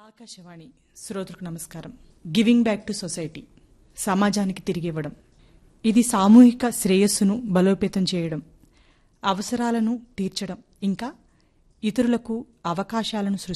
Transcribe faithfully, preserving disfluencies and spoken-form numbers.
ఆకాశవాణి శ్రోతలకు నమస్కారం. Giving back to society, సమాజానికి తిరిగి ఇవ్వడం. ఇది సామూహిక శ్రేయస్సును బలోపేతం చేయడం, అవసరాలను తీర్చడం, ఇంకా ఇతరులకు అవకాశాలను సృష్టించడం